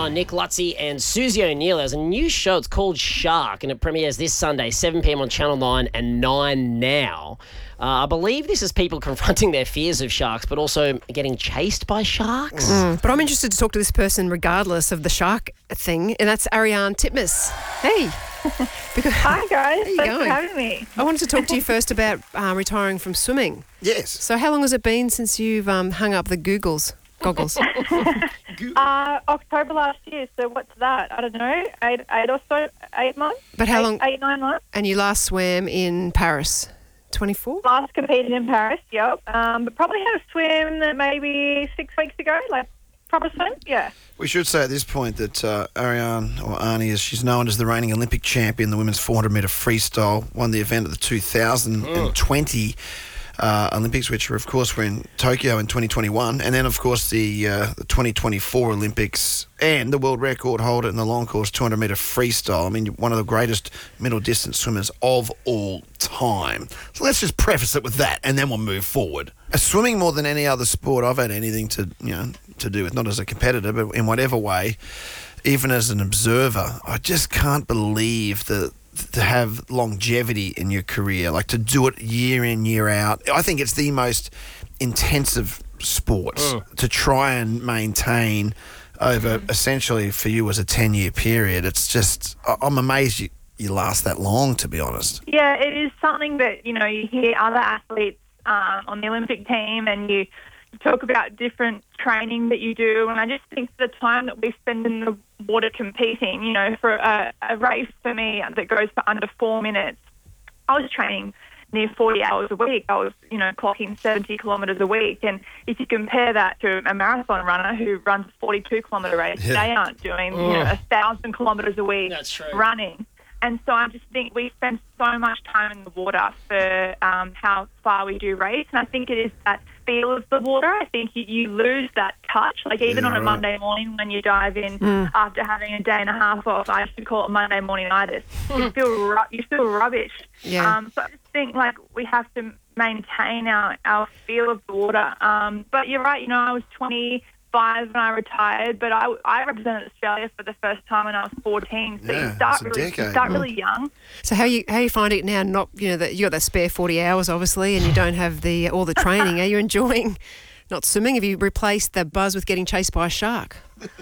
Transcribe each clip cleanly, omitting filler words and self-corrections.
on. Nick Lutzi and Susie O'Neill. There's a new show. It's called Shark, and it premieres this Sunday, 7 p.m. on Channel 9 and 9 Now. I believe this is people confronting their fears of sharks, but also getting chased by sharks. But I'm interested to talk to this person regardless of the shark thing, and that's Ariane Titmus. Hey. Hi, guys. How you Thanks going? for having me. I wanted to talk to you first about retiring from swimming. Yes. So how long has it been since you've hung up the goggles? October last year, so what's that? I don't know, 8 months? But how long? 8-9 months. And you last swam in Paris? 24? Last competed in Paris, yep. But probably had a swim maybe 6 weeks ago, like proper swim, yeah. We should say at this point that Ariane, or Arnie, as she's known as the reigning Olympic champion, the women's 400-metre freestyle, won the event at the 2020 Olympics, which of course were in Tokyo in 2021, and then of course the 2024 Olympics, and the world record holder in the long course 200-metre freestyle. I mean, one of the greatest middle distance swimmers of all time. So let's just preface it with that, and then we'll move forward. Swimming, more than any other sport I've had anything to do with, not as a competitor, but in whatever way, even as an observer, I just can't believe that to have longevity in your career, like to do it year in, year out. I think it's the most intensive sport to try and maintain over, essentially for you as a 10-year period. It's just, I'm amazed you last that long, to be honest. Yeah, it is something that, you hear other athletes on the Olympic team, and you talk about different training that you do, and I just think the time that we spend in the water competing, for a race for me that goes for under 4 minutes, I was training near 40 hours a week. I was, clocking 70 kilometres a week, and if you compare that to a marathon runner who runs a 42-kilometre race, they aren't doing, 1,000 kilometres a week running. And so I just think we spend so much time in the water for how far we do race. And I think it is that feel of the water. I think you lose that touch. Like even on a Monday morning when you dive in after having a day and a half off, I used to call it Monday morning-itis. You feel rubbish. Yeah. So I just think like we have to maintain our feel of the water. But you're right, I was 25 when I retired, but I represented Australia for the first time when I was 14. So you start really young. So how you find it now? Not that you got that spare 40 hours, obviously, and you don't have all the training. Are you enjoying not swimming? Have you replaced the buzz with getting chased by a shark?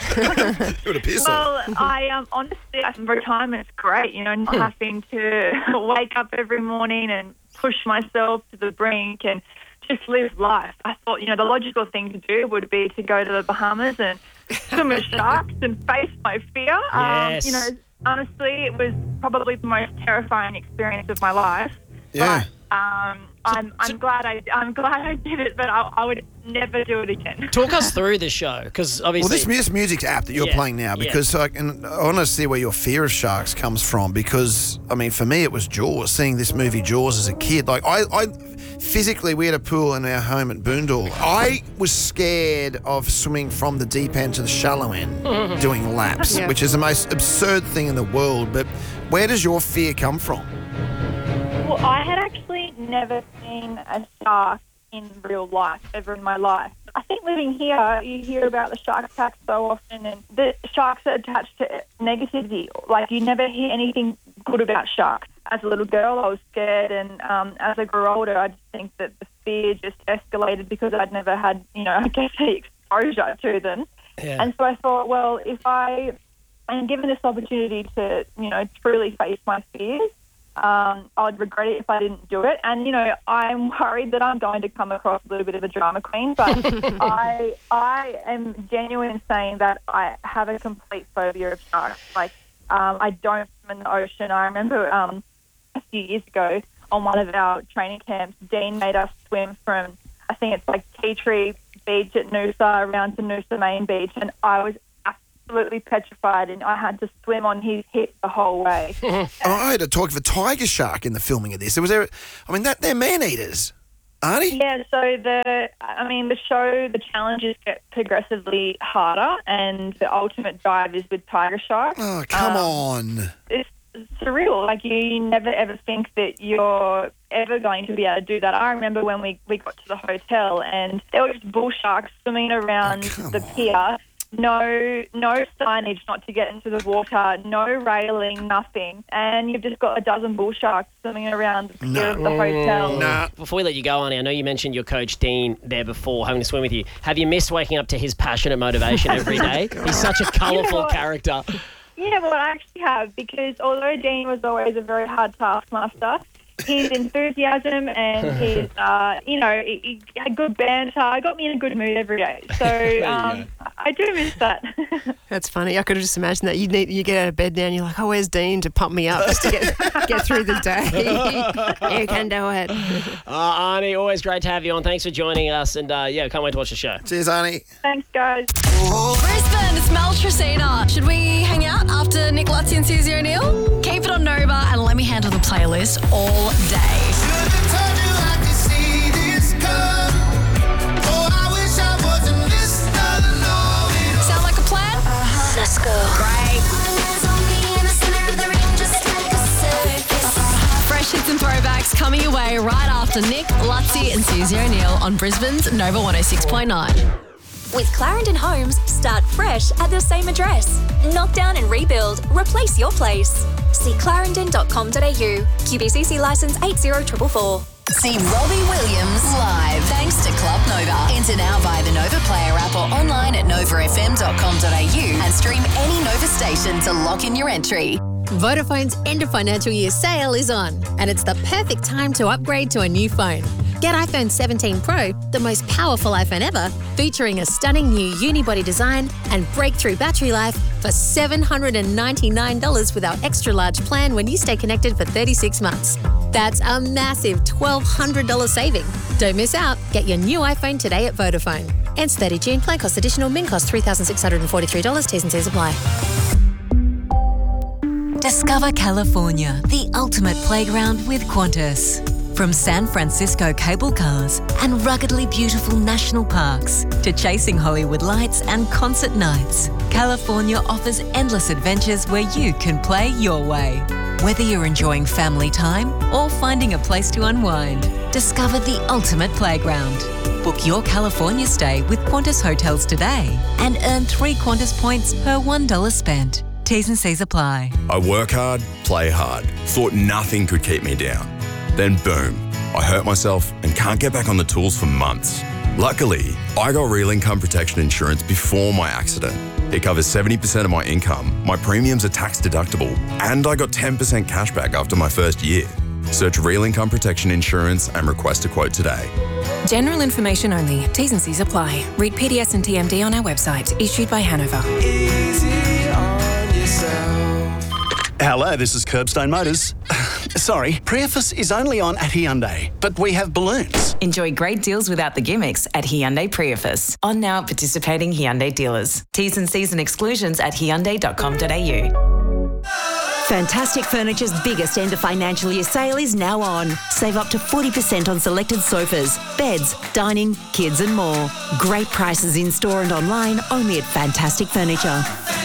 Well, I honestly, retirement's great. Not having to wake up every morning and push myself to the brink and just live life. I thought, the logical thing to do would be to go to the Bahamas and swim with sharks and face my fear. Yes. Honestly, it was probably the most terrifying experience of my life. Yeah. But, I'm glad I did it, but I would never do it again. Talk us through the show, because obviously... Well, this music's app that you're playing now, because I want to see where your fear of sharks comes from, because, for me it was Jaws, seeing this movie Jaws as a kid. Like, I physically, we had a pool in our home at Boondall. I was scared of swimming from the deep end to the shallow end, doing laps, which is the most absurd thing in the world. But where does your fear come from? Well, I had actually never seen a shark in real life ever in my life. I think living here, you hear about the shark attacks so often, and the sharks are attached to negativity. Like, you never hear anything good about sharks. As a little girl, I was scared, and as I grew older, I just think that the fear just escalated because I'd never had, any exposure to them. Yeah. And so I thought, well, if I am given this opportunity to, truly face my fears, I'd regret it if I didn't do it. And, I'm worried that I'm going to come across a little bit of a drama queen, but I am genuine in saying that I have a complete phobia of sharks. Like, I don't swim in the ocean. I remember a few years ago on one of our training camps, Dean made us swim from, I think it's like Tea Tree Beach at Noosa around to Noosa Main Beach, and I was absolutely petrified, and I had to swim on his hip the whole way. I had to talk of a tiger shark in the filming of this. They're man-eaters, aren't they? Yeah, so the show, the challenges get progressively harder, and the ultimate dive is with tiger sharks. Oh, come on. It's surreal. Like, you never ever think that you're ever going to be able to do that. I remember when we got to the hotel and there were just bull sharks swimming around the pier, no signage not to get into the water, no railing, nothing. And you've just got a dozen bull sharks swimming around the pier of the hotel. Nah. Before we let you go, Arnie, I know you mentioned your coach Dean there before, having to swim with you. Have you missed waking up to his passionate motivation every day? He's such a colourful character. Yeah, well, I actually have, because although Dean was always a very hard taskmaster, his enthusiasm and his, he had good banter. Got me in a good mood every day. So I do miss that. That's funny. I could have just imagined that. You get out of bed now and you're like, oh, where's Dean to pump me up just to get through the day? You can do it. Arnie, always great to have you on. Thanks for joining us. And, can't wait to watch the show. Cheers, Arnie. Thanks, guys. Brisbane, it's Mel Tresina. Should we hang out after Nick Lutzy and Susie O'Neill? Keep it on Nova and let me handle the playlist all day. Sound like a plan? Let's go. Great. Fresh hits and throwbacks coming your way right after Nick, Lutzy and Susie O'Neill on Brisbane's Nova 106.9. With Clarendon Homes, start fresh at the same address. Knock down and rebuild. Replace your place. See clarendon.com.au. QBCC licence 80444. See Robbie Williams live thanks to Club Nova. Enter now via the Nova Player app or online at novafm.com.au and stream any Nova station to lock in your entry. Vodafone's end of financial year sale is on, and it's the perfect time to upgrade to a new phone. Get iPhone 17 Pro, the most powerful iPhone ever, featuring a stunning new unibody design and breakthrough battery life for $799 with our extra large plan when you stay connected for 36 months. That's a massive $1,200 saving. Don't miss out. Get your new iPhone today at Vodafone. Ends 30 June. Plan cost additional. Min cost $3,643. T's and C's apply. Discover California, the ultimate playground with Qantas. From San Francisco cable cars and ruggedly beautiful national parks to chasing Hollywood lights and concert nights, California offers endless adventures where you can play your way. Whether you're enjoying family time or finding a place to unwind, discover the ultimate playground. Book your California stay with Qantas Hotels today and earn 3 Qantas points per $1 spent. T's and C's apply. I work hard, play hard. Thought nothing could keep me down. Then boom, I hurt myself and can't get back on the tools for months. Luckily, I got real income protection insurance before my accident. It covers 70% of my income, my premiums are tax deductible, and I got 10% cash back after my first year. Search Real Income Protection Insurance and request a quote today. General information only. T's and C's apply. Read PDS and TMD on our website. Issued by Hanover. Easy on yourself. Hello, this is Curbstone Motors. Sorry, Priefus is only on at Hyundai, but we have balloons. Enjoy great deals without the gimmicks at Hyundai Priefus. On now at participating Hyundai dealers. T's and C's and exclusions at hyundai.com.au. Fantastic Furniture's biggest end of financial year sale is now on. Save up to 40% on selected sofas, beds, dining, kids and more. Great prices in store and online only at Fantastic Furniture.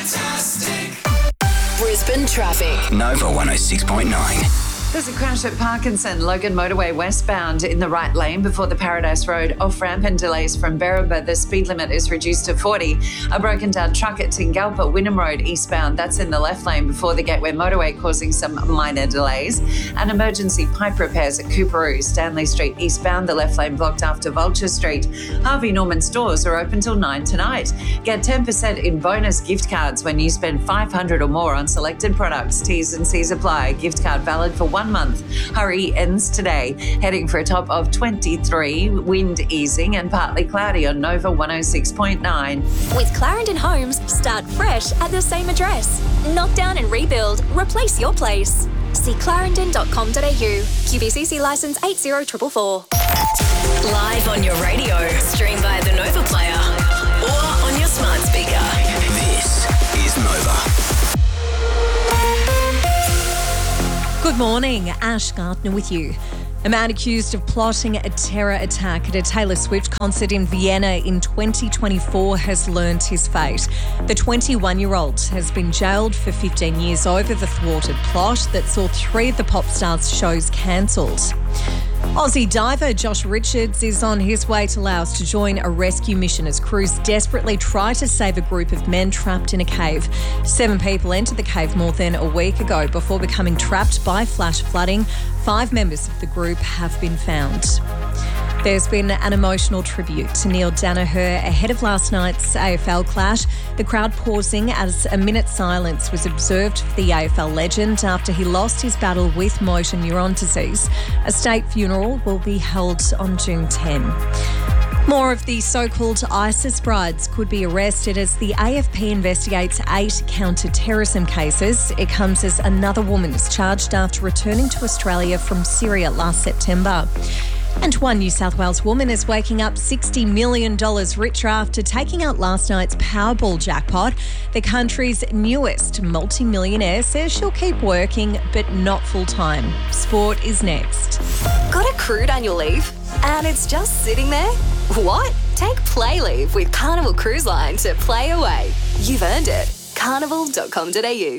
Brisbane traffic. Nova 106.9. There's a crash at Parkinson, Logan Motorway westbound in the right lane before the Paradise Road off-ramp and delays from Berrima. The speed limit is reduced to 40. A broken down truck at Tingalpa, Wynnum Road eastbound. That's in the left lane before the Gateway Motorway, causing some minor delays. And emergency pipe repairs at Cooperoo, Stanley Street eastbound. The left lane blocked after Vulture Street. Harvey Norman stores are open till 9 tonight. Get 10% in bonus gift cards when you spend $500 or more on selected products. T's and C's apply. Gift card valid for 1 month. Hurry ends today. Heading for a top of 23. Wind easing and partly cloudy on Nova 106.9. With Clarendon Homes, start fresh at the same address. Knock down and rebuild. Replace your place. See clarendon.com.au. QBCC licence 80444. Live on your radio. Stream via the Nova Player or on your smart speaker. This is Nova. Good morning, Ash Gardner with you. A man accused of plotting a terror attack at a Taylor Swift concert in Vienna in 2024 has learnt his fate. The 21-year-old has been jailed for 15 years over the thwarted plot that saw 3 of the pop star's shows cancelled. Aussie diver Josh Richards is on his way to Laos to join a rescue mission as crews desperately try to save a group of men trapped in a cave. 7 people entered the cave more than a week ago before becoming trapped by flash flooding. 5 members of the group have been found. There's been an emotional tribute to Neil Danaher ahead of last night's AFL clash. The crowd pausing as a minute's silence was observed for the AFL legend after he lost his battle with motor neuron disease. A state funeral will be held on June 10. More of the so-called ISIS brides could be arrested as the AFP investigates 8 counter-terrorism cases. It comes as another woman is charged after returning to Australia from Syria last September. And one New South Wales woman is waking up $60 million richer after taking out last night's Powerball jackpot. The country's newest multi-millionaire says she'll keep working, but not full-time. Sport is next. Got accrued annual leave? And it's just sitting there? What? Take Play Leave with Carnival Cruise Line to play away. You've earned it. Carnival.com.au.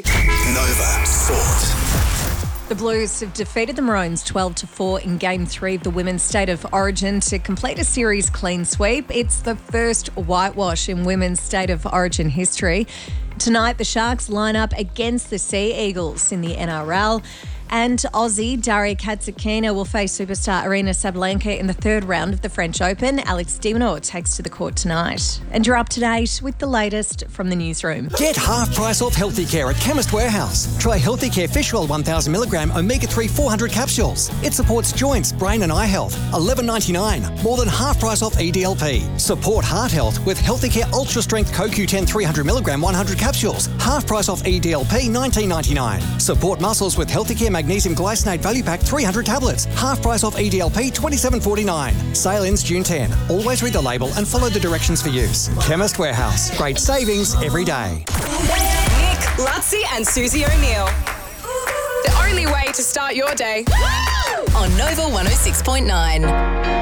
Nova Sport. The Blues have defeated the Maroons 12-4 in Game 3 of the Women's State of Origin to complete a series clean sweep. It's the first whitewash in Women's State of Origin history. Tonight, the Sharks line up against the Sea Eagles in the NRL. And Aussie Daria Katsakina will face superstar Arina Sabalenka in the 3rd round of the French Open. Alex de Minaur takes to the court tonight. And you're up to date with the latest from the newsroom. Get half price off Healthy Care at Chemist Warehouse. Try Healthy Care Fish Oil 1000mg Omega-3 400 capsules. It supports joints, brain and eye health. $11.99. More than half price off EDLP. Support heart health with Healthy Care Ultra Strength CoQ10 300mg 100 capsules. Half price off EDLP $19.99. Support muscles with Healthy Care Magnesium Glycinate Value Pack 300 tablets. Half price off EDLP $27.49. Sale ends June 10. Always read the label and follow the directions for use. Chemist Warehouse. Great savings every day. Nick, Lutzi and Susie O'Neill. The only way to start your day. On Nova 106.9.